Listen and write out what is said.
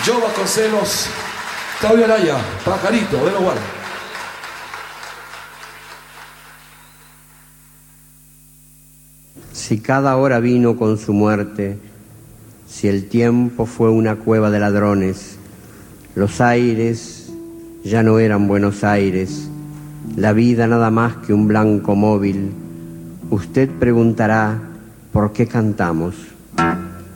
Joe Vasconcelos, Claudio Araya, Pajarito, de los Guardias. Si cada hora vino con su muerte, si el tiempo fue una cueva de ladrones, los aires ya no eran Buenos Aires, la vida nada más que un blanco móvil, usted preguntará, ¿por qué cantamos?